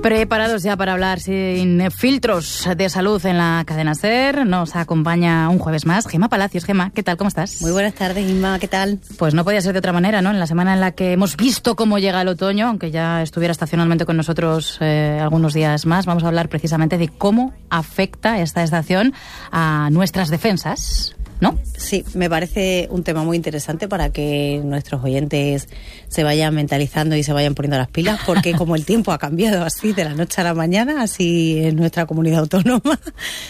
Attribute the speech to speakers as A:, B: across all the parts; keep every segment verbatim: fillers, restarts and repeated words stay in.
A: Preparados ya para hablar sin filtros de salud en la cadena SER. Nos acompaña un jueves más Gemma Palacios. Gemma, ¿qué tal? ¿Cómo estás?
B: Muy buenas tardes, Inma. ¿Qué tal?
A: Pues no podía ser de otra manera, ¿no? En la semana en la que hemos visto cómo llega el otoño, aunque ya estuviera estacionalmente con nosotros eh, algunos días más, vamos a hablar precisamente de cómo afecta esta estación a nuestras defensas, ¿no?
B: Sí, me parece un tema muy interesante para que nuestros oyentes se vayan mentalizando y se vayan poniendo las pilas, porque como el tiempo ha cambiado así de la noche a la mañana, así en nuestra comunidad autónoma.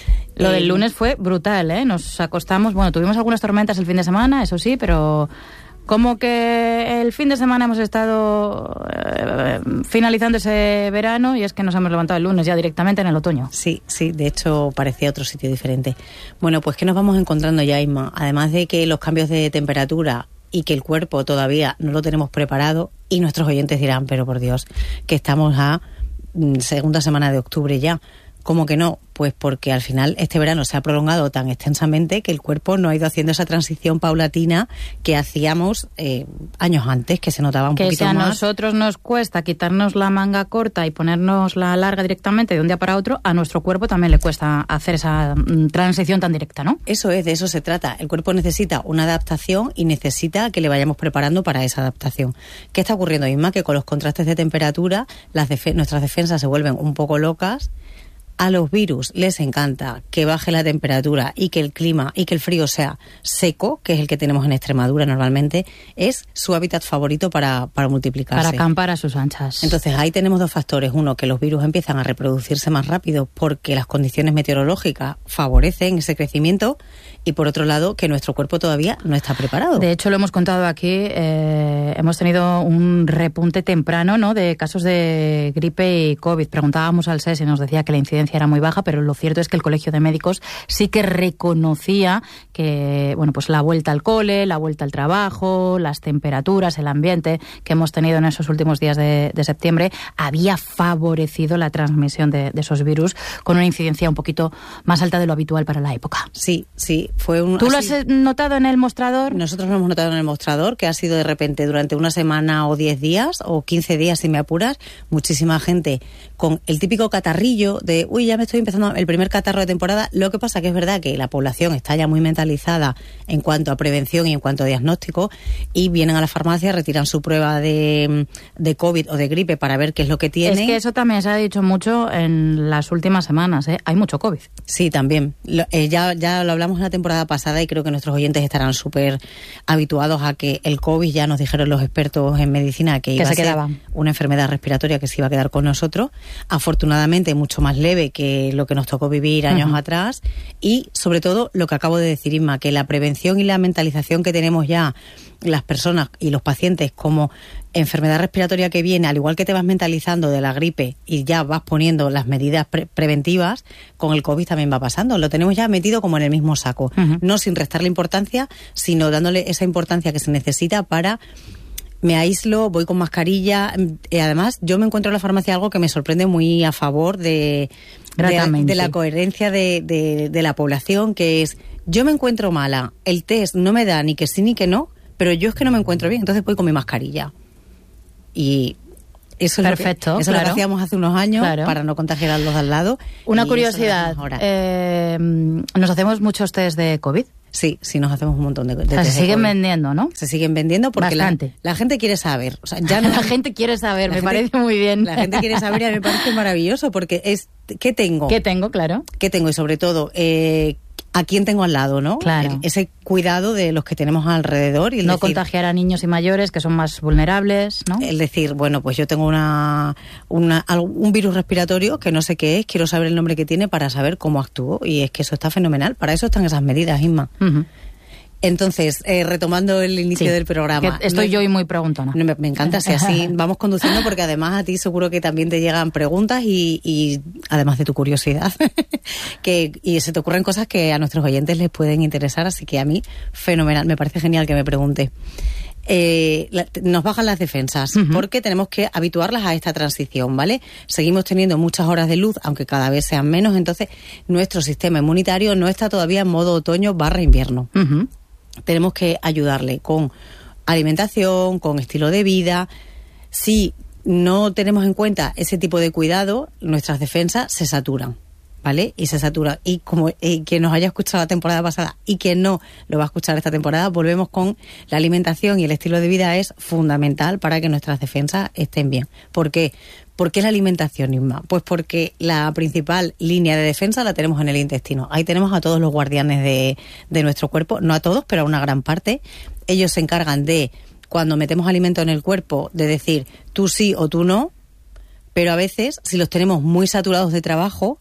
A: Lo del lunes fue brutal, ¿eh? Nos acostamos, bueno, tuvimos algunas tormentas el fin de semana, eso sí, pero como que el fin de semana hemos estado eh, finalizando ese verano y es que nos hemos levantado el lunes ya directamente en el otoño.
B: Sí, sí, de hecho parecía otro sitio diferente. Bueno, pues ¿qué nos vamos encontrando ya, Isma? Además de que los cambios de temperatura y que el cuerpo todavía no lo tenemos preparado, y nuestros oyentes dirán, pero por Dios, que estamos a segunda semana de octubre ya. ¿Cómo que no? Pues porque al final este verano se ha prolongado tan extensamente que el cuerpo no ha ido haciendo esa transición paulatina que hacíamos eh, años antes, que se notaba un
A: que
B: poquito
A: si a
B: más.
A: Nosotros nos cuesta quitarnos la manga corta y ponernos la larga directamente de un día para otro, a nuestro cuerpo también le cuesta hacer esa mm, transición tan directa, ¿no?
B: Eso es, de eso se trata. El cuerpo necesita una adaptación y necesita que le vayamos preparando para esa adaptación. ¿Qué está ocurriendo, Isma? Que con los contrastes de temperatura las def- nuestras defensas se vuelven un poco locas. A los virus les encanta que baje la temperatura y que el clima y que el frío sea seco, que es el que tenemos en Extremadura normalmente, es su hábitat favorito para, para multiplicarse.
A: Para acampar a sus anchas.
B: Entonces ahí tenemos dos factores. Uno, que los virus empiezan a reproducirse más rápido porque las condiciones meteorológicas favorecen ese crecimiento, y por otro lado, que nuestro cuerpo todavía no está preparado.
A: De hecho, lo hemos contado aquí, eh, hemos tenido un repunte temprano, ¿no?, de casos de gripe y COVID. Preguntábamos al S E S y nos decía que la incidencia era muy baja, pero lo cierto es que el Colegio de Médicos sí que reconocía que, bueno, pues la vuelta al cole, la vuelta al trabajo, las temperaturas, el ambiente que hemos tenido en esos últimos días de, de septiembre había favorecido la transmisión de, de esos virus con una incidencia un poquito más alta de lo habitual para la época.
B: Sí, sí, fue un...
A: ¿Tú
B: así,
A: lo has notado en el mostrador?
B: Nosotros lo hemos notado en el mostrador, que ha sido de repente durante una semana o diez días o quince días, si me apuras, muchísima gente con el típico catarrillo de, uy, ya me estoy empezando el primer catarro de temporada. Lo que pasa que es verdad que la población está ya muy mentalizada en cuanto a prevención y en cuanto a diagnóstico, y vienen a la farmacia, retiran su prueba de, de COVID o de gripe para ver qué es lo que tienen.
A: Es que eso también se ha dicho mucho en las últimas semanas, ¿eh? Hay mucho COVID.
B: Sí, también. Lo, eh, ya, ya lo hablamos en la temporada pasada y creo que nuestros oyentes estarán súper habituados a que el COVID, ya nos dijeron los expertos en medicina que, que iba se a ser quedaba. Una enfermedad respiratoria que se iba a quedar con nosotros. Afortunadamente mucho más leve que lo que nos tocó vivir años uh-huh. atrás, y sobre todo lo que acabo de decir, Isma, que la prevención y la mentalización que tenemos ya las personas y los pacientes como enfermedad respiratoria que viene, al igual que te vas mentalizando de la gripe y ya vas poniendo las medidas pre- preventivas, con el COVID también va pasando. Lo tenemos ya metido como en el mismo saco, uh-huh. no sin restarle importancia, sino dándole esa importancia que se necesita para... Me aíslo, voy con mascarilla. Y además, yo me encuentro en la farmacia algo que me sorprende muy a favor de, de, de la coherencia de, de, de la población, que es, yo me encuentro mala, el test no me da ni que sí ni que no, pero yo es que no me encuentro bien, entonces voy con mi mascarilla. Y eso,
A: Perfecto,
B: es, lo que, eso
A: claro.
B: es lo que hacíamos hace unos años, claro, para no contagiar a los de al lado.
A: Una curiosidad, eh, ¿nos hacemos muchos test de COVID?
B: Sí, sí, nos hacemos un montón de, de
A: o sea,
B: test
A: se siguen
B: de
A: vendiendo, ¿no?
B: Se siguen vendiendo porque la, la gente quiere saber. O sea, ya no,
A: la gente quiere saber, me gente, parece muy bien.
B: La gente quiere saber y a mí me parece maravilloso porque es, ¿qué tengo?
A: ¿Qué tengo, claro?
B: ¿Qué tengo? Y sobre todo, eh, ¿a quién tengo al lado, no?
A: Claro.
B: El, ese cuidado de los que tenemos alrededor. Y el
A: no
B: decir,
A: contagiar a niños y mayores que son más vulnerables, ¿no?
B: El decir, bueno, pues yo tengo una, una un virus respiratorio que no sé qué es, quiero saber el nombre que tiene para saber cómo actúo. Y es que eso está fenomenal. Para eso están esas medidas, Isma.
A: Uh-huh.
B: Entonces, eh, retomando el inicio sí, del programa...
A: Que estoy no, yo y muy preguntona.
B: Me, me encanta, si así vamos conduciendo, porque además a ti seguro que también te llegan preguntas y, y además de tu curiosidad, que y se te ocurren cosas que a nuestros oyentes les pueden interesar, así que a mí, fenomenal, me parece genial que me pregunte. Eh, la, nos bajan las defensas, uh-huh. porque tenemos que habituarlas a esta transición, ¿vale? Seguimos teniendo muchas horas de luz, aunque cada vez sean menos, entonces nuestro sistema inmunitario no está todavía en modo otoño barra invierno. Uh-huh. Tenemos que ayudarle con alimentación, con estilo de vida. Si no tenemos en cuenta ese tipo de cuidado, nuestras defensas se saturan, ¿vale? Y se saturan. Y como eh, quien nos haya escuchado la temporada pasada y quien no lo va a escuchar esta temporada, volvemos con la alimentación y el estilo de vida es fundamental para que nuestras defensas estén bien. ¿Por qué? ¿Por qué la alimentación, Isma? Pues porque la principal línea de defensa la tenemos en el intestino. Ahí tenemos a todos los guardianes de, de nuestro cuerpo, no a todos, pero a una gran parte. Ellos se encargan de, cuando metemos alimento en el cuerpo, de decir tú sí o tú no, pero a veces, si los tenemos muy saturados de trabajo,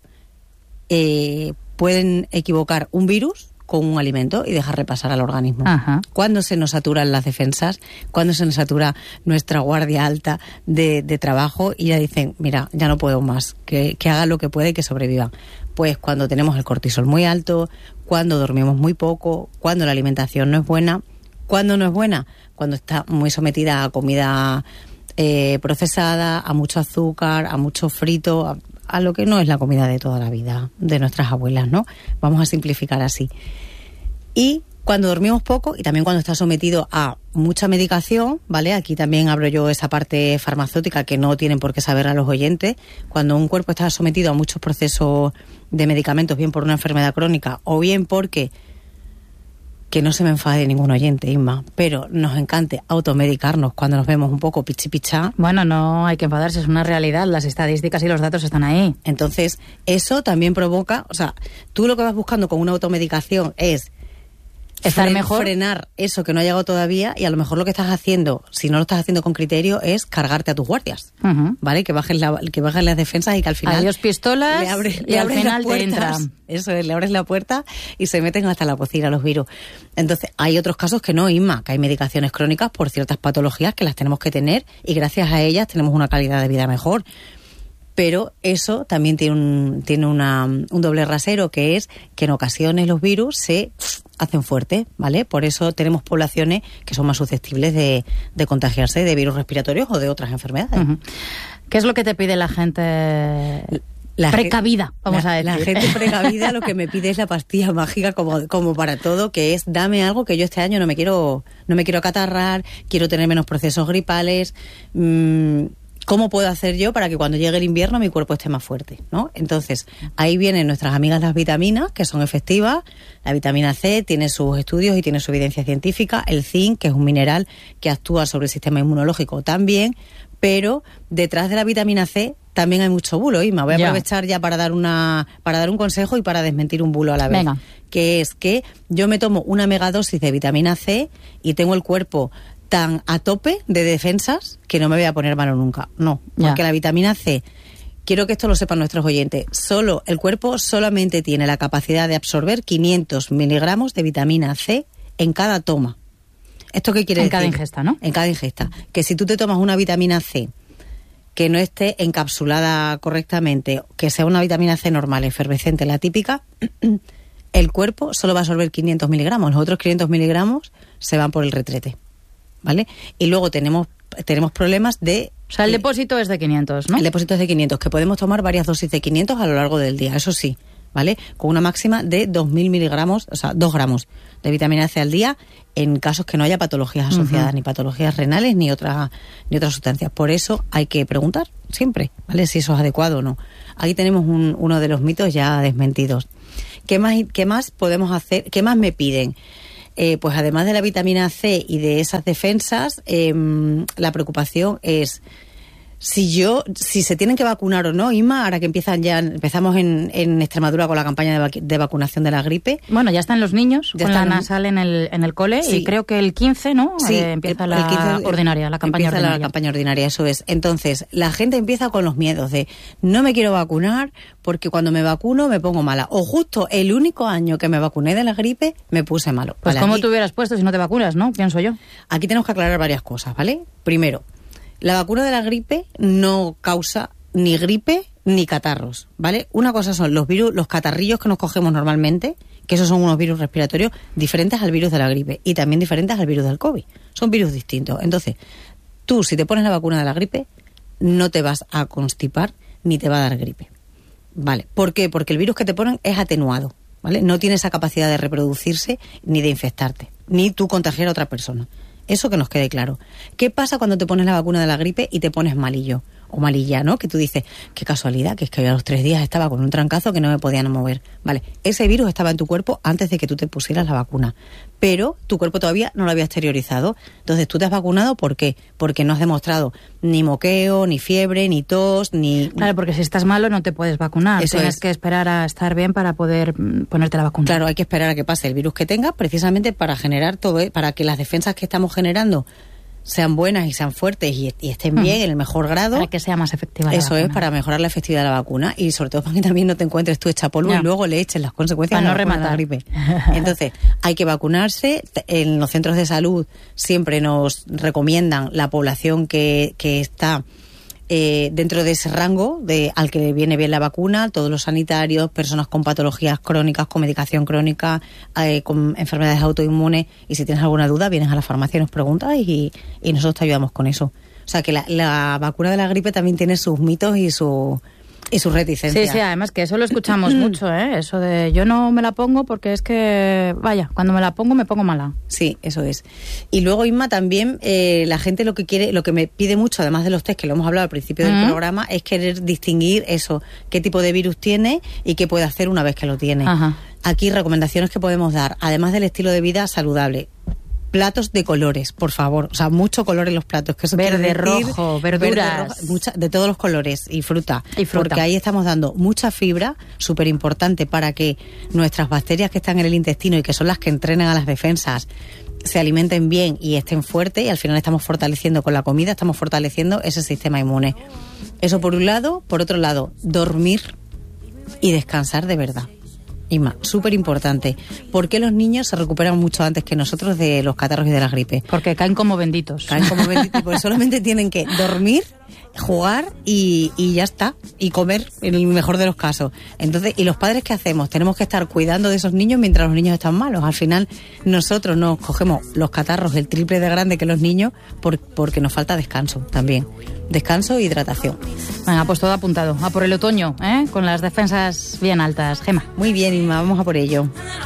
B: eh, pueden equivocar un virus con un alimento y dejar repasar al organismo.
A: Ajá.
B: Cuando se nos saturan las defensas, cuando se nos satura nuestra guardia alta de, de trabajo y ya dicen, mira, ya no puedo más, que, que haga lo que puede y que sobrevivan. Pues cuando tenemos el cortisol muy alto, cuando dormimos muy poco, cuando la alimentación no es buena. ¿Cuándo no es buena? Cuando está muy sometida a comida eh, procesada, a mucho azúcar, a mucho frito, a, a lo que no es la comida de toda la vida de nuestras abuelas, ¿no? Vamos a simplificar así. Y cuando dormimos poco y también cuando está sometido a mucha medicación, ¿vale? Aquí también abro yo esa parte farmacéutica que no tienen por qué saber a los oyentes. Cuando un cuerpo está sometido a muchos procesos de medicamentos, bien por una enfermedad crónica o bien porque, que no se me enfade ningún oyente, Isma, pero nos encante automedicarnos cuando nos vemos un poco pichipichá.
A: Bueno, no hay que enfadarse, es una realidad, las estadísticas y los datos están ahí.
B: Entonces, eso también provoca, o sea, tú lo que vas buscando con una automedicación es
A: estar
B: fren,
A: mejor,
B: frenar eso que no ha llegado todavía, y a lo mejor lo que estás haciendo, si no lo estás haciendo con criterio, es cargarte a tus guardias, uh-huh. ¿vale? Que bajen, la, que bajen las defensas y que al final...
A: Adiós pistolas
B: le abres,
A: y
B: le
A: al final te entran.
B: Eso es, le abres la puerta y se meten hasta la pocina los virus. Entonces, hay otros casos que no, Isma, que hay medicaciones crónicas por ciertas patologías que las tenemos que tener y gracias a ellas tenemos una calidad de vida mejor. Pero eso también tiene un tiene una, un doble rasero, que es que en ocasiones los virus se hacen fuertes, ¿vale? Por eso tenemos poblaciones que son más susceptibles de, de contagiarse de virus respiratorios o de otras enfermedades.
A: Uh-huh. ¿Qué es lo que te pide la gente la precavida,
B: gente,
A: vamos
B: la,
A: a decir?
B: La gente precavida lo que me pide es la pastilla mágica como, como para todo, que es dame algo que yo este año no me quiero no me quiero acatarrar, quiero tener menos procesos gripales. Mmm, ¿Cómo puedo hacer yo para que cuando llegue el invierno mi cuerpo esté más fuerte, ¿no? Entonces, ahí vienen nuestras amigas las vitaminas, que son efectivas. La vitamina C tiene sus estudios y tiene su evidencia científica. El zinc, que es un mineral que actúa sobre el sistema inmunológico también. Pero detrás de la vitamina C también hay mucho bulo, Isma. Voy a ya. aprovechar ya para dar una para dar un consejo y para desmentir un bulo a la vez.
A: Venga.
B: Que es que yo me tomo una megadosis de vitamina C y tengo el cuerpo tan a tope de defensas que no me voy a poner malo nunca. No, porque ya. La vitamina C, quiero que esto lo sepan nuestros oyentes, solo el cuerpo solamente tiene la capacidad de absorber quinientos miligramos de vitamina C en cada toma. ¿Esto qué quiere
A: en
B: decir?
A: En cada ingesta, ¿no?
B: En cada ingesta. Que si tú te tomas una vitamina C que no esté encapsulada correctamente, que sea una vitamina C normal, efervescente, la típica, el cuerpo solo va a absorber quinientos miligramos. Los otros quinientos miligramos se van por el retrete. ¿Vale? Y luego tenemos tenemos problemas de...
A: O sea, el eh, depósito es de quinientos, ¿no?
B: El depósito es de quinientos, que podemos tomar varias dosis de quinientos a lo largo del día, eso sí, ¿vale? Con una máxima de dos mil miligramos, o sea, dos gramos de vitamina C al día en casos que no haya patologías asociadas, uh-huh. ni patologías renales, ni, otra, ni otras sustancias. Por eso hay que preguntar siempre, ¿vale? Si eso es adecuado o no. Aquí tenemos un, uno de los mitos ya desmentidos. ¿Qué más, qué más podemos hacer? ¿Qué más me piden? Eh, pues además de la vitamina C y de esas defensas, eh, la preocupación es si yo, si se tienen que vacunar o no, Isma, ahora que empiezan ya, empezamos en, en Extremadura con la campaña de, vac- de vacunación de la gripe.
A: Bueno, ya están los niños
B: ya
A: con la nasal en el, en el cole, sí. Y creo que el quince, ¿no?
B: Sí,
A: eh, empieza
B: el,
A: la
B: el quince,
A: ordinaria, la campaña
B: empieza
A: ordinaria.
B: la campaña ordinaria, eso es. Entonces, la gente empieza con los miedos de no me quiero vacunar porque cuando me vacuno me pongo mala. O justo el único año que me vacuné de la gripe me puse malo.
A: Pues
B: vale,
A: como
B: aquí,
A: te hubieras puesto si no te vacunas, ¿no? Pienso yo.
B: Aquí tenemos que aclarar varias cosas, ¿vale? Primero, la vacuna de la gripe no causa ni gripe ni catarros, ¿vale? Una cosa son los virus, los catarrillos que nos cogemos normalmente, que esos son unos virus respiratorios diferentes al virus de la gripe y también diferentes al virus del COVID. Son virus distintos. Entonces, tú si te pones la vacuna de la gripe, no te vas a constipar ni te va a dar gripe, ¿vale? ¿Por qué? Porque el virus que te ponen es atenuado, ¿vale? No tiene esa capacidad de reproducirse ni de infectarte, ni tú contagiar a otra persona. Eso que nos quede claro. ¿Qué pasa cuando te pones la vacuna de la gripe y te pones malillo? O malilla, ¿no? Que tú dices, qué casualidad, que es que yo a los tres días estaba con un trancazo que no me podían mover. Vale, ese virus estaba en tu cuerpo antes de que tú te pusieras la vacuna, pero tu cuerpo todavía no lo había exteriorizado. Entonces, ¿tú te has vacunado por qué? Porque no has demostrado ni moqueo, ni fiebre, ni tos, ni...
A: Claro, porque si estás malo no te puedes vacunar.
B: Eso
A: Tienes
B: es.
A: que esperar a estar bien para poder ponerte la vacuna.
B: Claro, hay que esperar a que pase el virus que tengas, precisamente para generar todo, para que las defensas que estamos generando sean buenas y sean fuertes y, y estén bien, mm. en el mejor grado.
A: Para que sea más efectiva la
B: Eso
A: vacuna.
B: Es, para mejorar la efectividad de la vacuna y sobre todo para que también no te encuentres tú hecha polvo no. y luego le eches las consecuencias
A: para
B: a la,
A: no rematar.
B: la gripe. Entonces, hay que vacunarse. En los centros de salud siempre nos recomiendan la población que, que está eh, dentro de ese rango de al que viene bien la vacuna, todos los sanitarios, personas con patologías crónicas, con medicación crónica, eh, con enfermedades autoinmunes, y si tienes alguna duda vienes a la farmacia y nos preguntas y, y nosotros te ayudamos con eso. O sea que la, la vacuna de la gripe también tiene sus mitos y su y sus reticencias.
A: Sí, sí, además que eso lo escuchamos mucho, ¿eh? Eso de yo no me la pongo porque es que, vaya, cuando me la pongo me pongo mala.
B: Sí, eso es. Y luego, Inma, también eh, la gente lo que quiere, lo que me pide mucho, además de los test que lo hemos hablado al principio del uh-huh. programa, es querer distinguir eso, qué tipo de virus tiene y qué puede hacer una vez que lo tiene.
A: Ajá.
B: Aquí recomendaciones que podemos dar, además del estilo de vida saludable. Platos de colores, por favor. O sea, mucho color en los platos. Que eso
A: verde,
B: decir,
A: rojo, verduras.
B: Verde, rojo, mucha, de todos los colores. Y fruta.
A: Y fruta.
B: Porque ahí estamos dando mucha fibra, súper importante para que nuestras bacterias que están en el intestino y que son las que entrenan a las defensas se alimenten bien y estén fuertes. Y al final estamos fortaleciendo con la comida, estamos fortaleciendo ese sistema inmune. Eso por un lado. Por otro lado, dormir y descansar de verdad. Inma, súper importante. ¿Por qué los niños se recuperan mucho antes que nosotros de los catarros y de la gripe?
A: Porque caen como benditos.
B: Caen como benditos, porque solamente tienen que dormir, jugar y, y ya está. Y comer, en el mejor de los casos. Entonces, ¿y los padres qué hacemos? Tenemos que estar cuidando de esos niños mientras los niños están malos. Al final, nosotros nos cogemos los catarros el triple de grande que los niños por, porque nos falta descanso también. Descanso e hidratación.
A: Venga, pues todo apuntado. A por el otoño, ¿eh? Con las defensas bien altas. Gema.
B: Muy bien, Inma, vamos a por ello.